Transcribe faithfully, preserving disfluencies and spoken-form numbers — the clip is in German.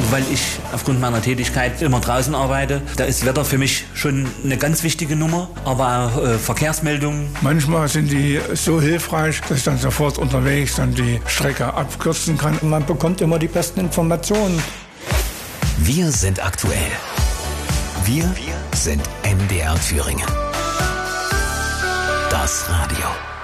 weil ich aufgrund meiner Tätigkeit immer draußen arbeite. Da ist Wetter für mich schon eine ganz wichtige Nummer, aber auch äh, Verkehrsmeldungen. Manchmal sind die so hilfreich, dass ich dann sofort unterwegs dann die Strecke abkürzen kann. Man bekommt immer die besten Informationen. Wir sind aktuell. Wir, Wir sind M D R Thüringen. Das Radio.